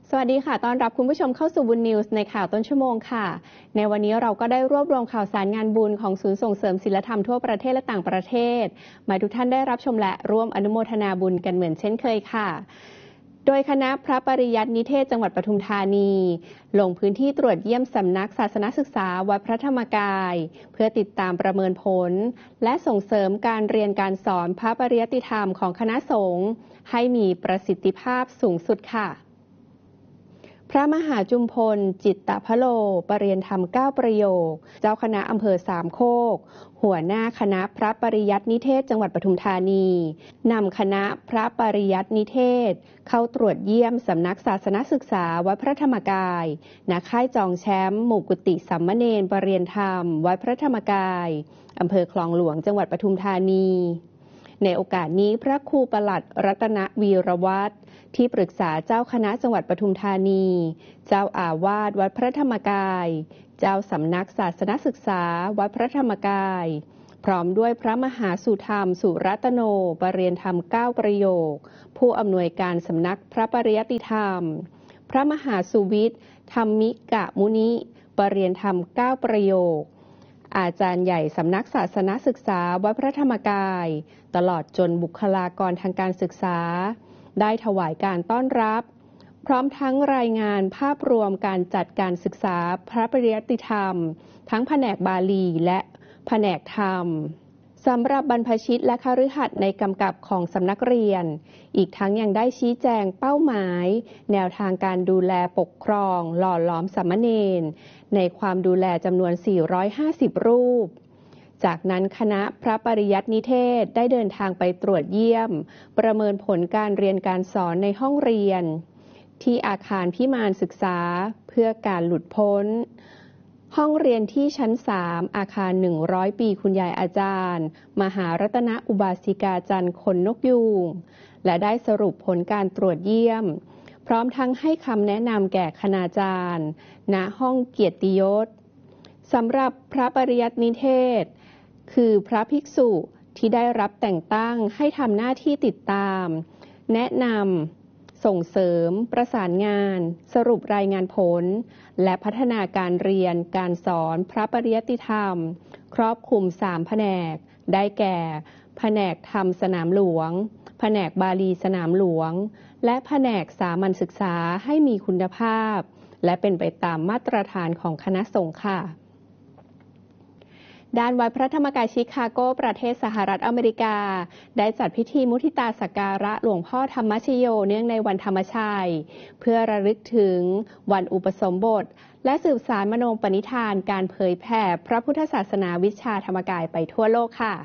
สวัสดีค่ะต้อนรับคุณผู้ชมเข้าสู่บุญนิวส์ในข่าวต้นชั่วโมงค่ะในวันนี้เราก็ได้รวบรวมข่าวสารงานบุญของศูนย์ส่งเสริมศีลธรรมทั่วประเทศและต่างประเทศมาทุกท่านได้รับชมและร่วมอนุโมทนาบุญกันเหมือนเช่นเคยค่ะโดยคณะพระปริยัตินิเทศจังหวัดปทุมธานีลงพื้นที่ตรวจเยี่ยมสำนักศาสนศึกษาวัดพระธรรมกายเพื่อติดตามประเมินผลและส่งเสริมการเรียนการสอนพระปริยัติธรรมของคณะสงฆ์ให้มีประสิทธิภาพสูงสุดค่ะพระมหาจุมพลจิตตพโลปรริยนธรรม9ประโยคเจ้าคณะอำเภอสามโคกหัวหน้าคณะพระปริยัตินิเทศจังหวัดปทุมธานีนำคณะพระปริยัตินิเทศเข้าตรวจเยี่ยมสำนักศาสนศึกษาวัดพระธรรมกายณค่ายจองแชมป์หมู่กุฏิสัมมเนรปรริยนธรรมวัดพระธรรมกายอำเภอคลองหลวงจังหวัดปทุมธานีในโอกาสนี้พระครูปลัดรัตนวีรวัฒน์ที่ปรึกษาเจ้าคณะจังหวัดปทุมธานีเจ้าอาวาสวัดพระธรรมกายเจ้าสำนักศาสนศึกษาวัดพระธรรมกายพร้อมด้วยพระมหาสุธรรมสุรัตโนปรริยนธรรม9ประโยคผู้อำนวยการสำนักพระปริยัติธรรมพระมหาสุวิทย์ธรรมิกะมุนิปรริยนธรรม9ประโยคอาจารย์ใหญ่สำนักศาสนศึกษาวัดพระธรรมกายตลอดจนบุคลากรทางการศึกษาได้ถวายการต้อนรับพร้อมทั้งรายงานภาพรวมการจัดการศึกษาพระปริยัติธรรมทั้งแผนกบาลีและแผนกธรรมสำหรับบรรพชิตและคฤหัสถ์ในกำกับของสำนักเรียนอีกทั้งยังได้ชี้แจงเป้าหมายแนวทางการดูแลปกครองหล่อหลอมสามเณรในความดูแลจำนวน450รูปจากนั้นคณะพระปริยัตินิเทศได้เดินทางไปตรวจเยี่ยมประเมินผลการเรียนการสอนในห้องเรียนที่อาคารพิมานศึกษาเพื่อการหลุดพ้นห้องเรียนที่ชั้น3อาคาร100ปีคุณยายอาจารย์มหารัตนอุบาสิกาจันทร์ขนนกยูงและได้สรุปผลการตรวจเยี่ยมพร้อมทั้งให้คำแนะนำแก่คณาจารย์ณห้องเกียรติยศสำหรับพระปริยัตินิเทศคือพระภิกษุที่ได้รับแต่งตั้งให้ทำหน้าที่ติดตามแนะนำส่งเสริมประสานงานสรุปรายงานผลและพัฒนาการเรียนการสอนพระปริยัติธรรมครอบคลุม3แผนกได้แก่แผนกธรรมสนามหลวงแผนกบาลีสนามหลวงและแผนกสามัญศึกษาให้มีคุณภาพและเป็นไปตามมาตรฐานของคณะสงฆ์ค่ะด้านวัดพระธรรมกายชิคาโกประเทศสหรัฐอเมริกาได้จัดพิธีมุทิตาสักการะหลวงพ่อธรรมชโยเนื่องในวันธรรมชัยเพื่อระลึกถึงวันอุปสมบทและสืบสานมโนปณิธานการเผยแผ่พระพุทธศาสนาวิชาธรรมกายไปทั่วโลกค่ะ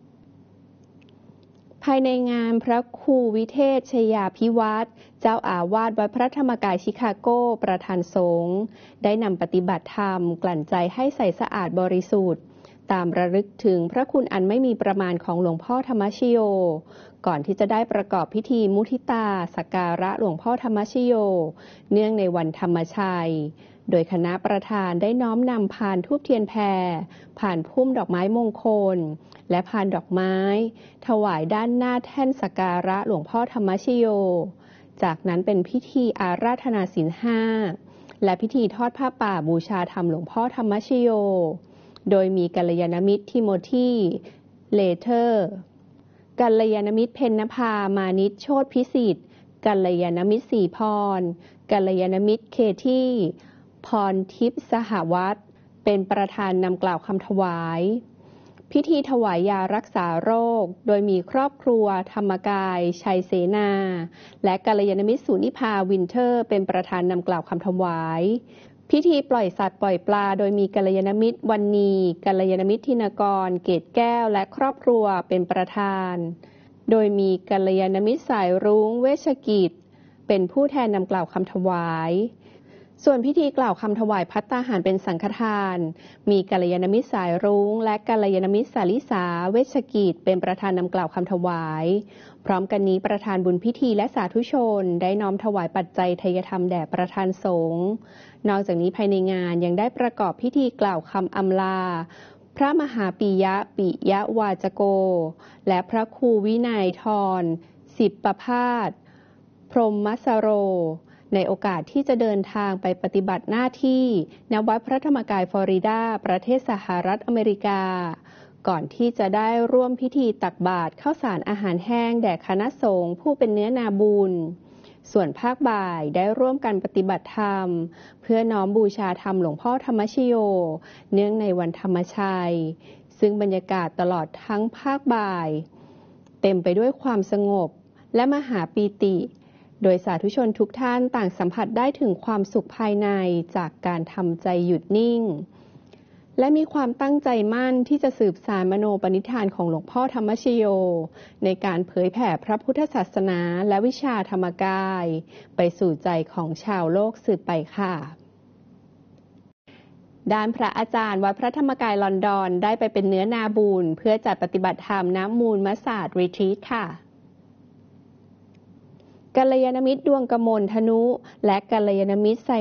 ภายในงานพระครูวิเทศชยาภิวัตรเจ้าอาวาสวัดพระธรรมกายชิคาโกประธานสงฆ์ได้นำปฏิบัติธรรมกลั่นใจให้ใสสะอาดบริสุทธิ์ตามระลึกถึงพระคุณอันไม่มีประมาณของหลวงพ่อธรรมชโยก่อนที่จะได้ประกอบพิธีมุทิตาสักการะหลวงพ่อธรรมชโยเนื่องในวันธรรมชัยโดยคณะประธานได้น้อมนำพานธูปเทียนแพรผ่านพุ่มดอกไม้มงคลและพานดอกไม้ถวายด้านหน้าแท่นสักการะหลวงพ่อธรรมชโยจากนั้นเป็นพิธีอาราธนาศีล5และพิธีทอดผ้าป่าบูชาธรรมหลวงพ่อธรรมชโยโดยมีกัลยาณมิตรทิโมธีเลเทอร์กัลยาณมิตรเพ็ญนภามานิชโชติพิสิทธิ์กัลยาณมิตรศรีพรกัลยาณมิตรเคที่พรทิพย์สหวัฒน์เป็นประธานนำกล่าวคำถวายพิธีถวายยารักษาโรคโดยมีครอบครัวธรรมกายชัยเสนาและกัลยาณมิตรสุนิภาวินเทอร์เป็นประธานนำกล่าวคำถวายพิธีปล่อยสัตว์ปล่อยปลาโดยมีกัลยาณมิตรวรรณีกัลยาณมิตรธินกรเกตแก้วและครอบครัวเป็นประธานโดยมีกัลยาณมิตรสายรุ้งเวชกิจเป็นผู้แทนนำกล่าวคำถวายส่วนพิธีกล่าวคำถวายภัตตาหารเป็นสังฆทานมีกัลยาณมิตรสายรุ้งและกัลยาณมิตรสาลิสาเวชกิจเป็นประธานนำกล่าวคำถวายพร้อมกันนี้ประธานบุญพิธีและสาธุชนได้น้อมถวายปัจจัยไทยธรรมแด่ประธานสงฆ์นอกจากนี้ภายในงานยังได้ประกอบพิธีกล่าวคำอำลาพระมหาปิยวาจโกและพระครูวินัยทรศิปปภาสพรหมสโรในโอกาสที่จะเดินทางไปปฏิบัติหน้าที่ณวัดพระธรรมกายฟลอริดาประเทศสหรัฐอเมริกาก่อนที่จะได้ร่วมพิธีตักบาตรข้าวสารอาหารแห้งแด่คณะสงฆ์ผู้เป็นเนื้อนาบุญส่วนภาคบ่ายได้ร่วมกันปฏิบัติธรรมเพื่อน้อมบูชาธรรมหลวงพ่อธรรมชโยเนื่องในวันธรรมชัยซึ่งบรรยากาศตลอดทั้งภาคบ่ายเต็มไปด้วยความสงบและมหาปีติโดยสาธุชนทุกท่านต่างสัมผัสได้ถึงความสุขภายในจากการทำใจหยุดนิ่งและมีความตั้งใจมั่นที่จะสืบสานมโนปณิธานของหลวงพ่อธรรมชโยในการเผยแผ่พระพุทธศาสนาและวิชาธรรมกายไปสู่ใจของชาวโลกสืบไปค่ะด้านพระอาจารย์วัดพระธรรมกายลอนดอนได้ไปเป็นเนื้อนาบุญเพื่อจัดปฏิบัติธรรมณมูลมัสยิดรีทรีตค่ะกัลยาณมิตรดวงกมลธนุและกัลยาณมิตรไซ